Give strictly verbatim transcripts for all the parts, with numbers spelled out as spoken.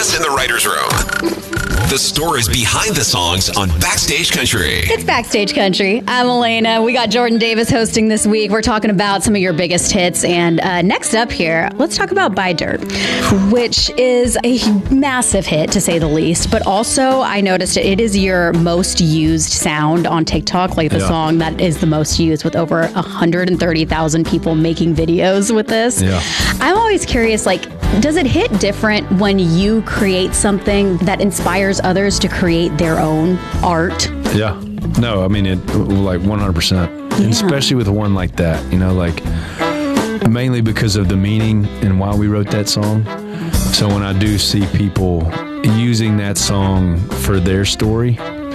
best in the writer's room. The stories behind the songs on Backstage Country. It's Backstage Country. I'm Elena. We got Jordan Davis hosting this week. We're talking about some of your biggest hits. And uh, next up here, let's talk about Buy Dirt, which is a massive hit, to say the least. But also, I noticed it is your most used sound on TikTok, like the Yeah. song that is the most used, with over one hundred thirty thousand people making videos with this. Yeah. I'm always curious, like, does it hit different when you create something that inspires others to create their own art? Yeah. No, I mean, it like one hundred percent. Yeah. Especially with one like that, you know, like mainly because of the meaning and why we wrote that song. So when I do see people using that song for their story,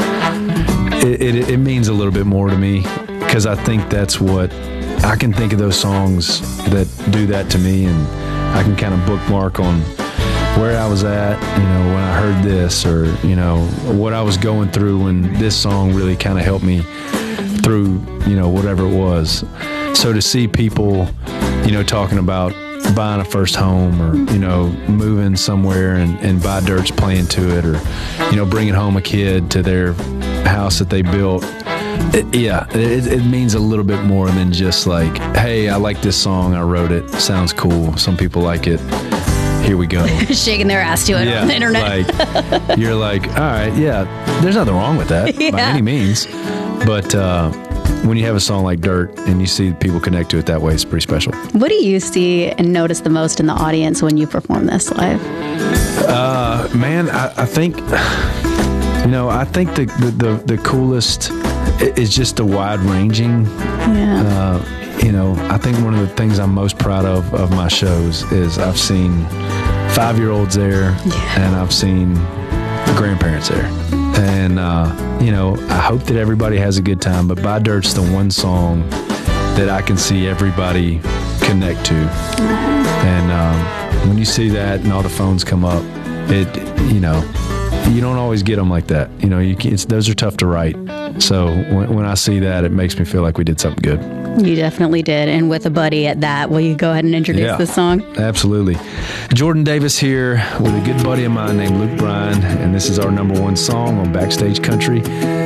it, it, it means a little bit more to me, because I think that's what I can think of, those songs that do that to me, and I can kind of bookmark on where I was at, you know, when I heard this, or, you know, what I was going through when this song really kind of helped me through, you know, whatever it was. So to see people, you know, talking about buying a first home, or, you know, moving somewhere and, and Buy Dirt's playing to it, or, you know, bringing home a kid to their house that they built. It, yeah, it, it means a little bit more than just like, hey, I like this song, I wrote it, sounds cool, some people like it, here we go. Shaking their ass to it Yeah, on the internet. like, you're like, all right, yeah, there's nothing wrong with that by Yeah. any means. But uh, when you have a song like Dirt and you see people connect to it that way, it's pretty special. What do you see and notice the most in the audience when you perform this live? Uh, man, I, I think, you know, I think the, the, the, the coolest is just the wide ranging. Yeah. Uh, you know, I think one of the things I'm most proud of of my shows is I've seen five-year-olds there, Yeah. and I've seen grandparents there. And, uh, you know, I hope that everybody has a good time, but Buy Dirt's the one song that I can see everybody connect to. And um, when you see that and all the phones come up, it, you know, you don't always get them like that. You know, you can, it's, those are tough to write. So when, when I see that, it makes me feel like we did something good. You definitely did. And with a buddy at that, will you go ahead and introduce Yeah. this song? Absolutely. Jordan Davis here with a good buddy of mine named Luke Bryan, and this is our number one song on Backstage Country.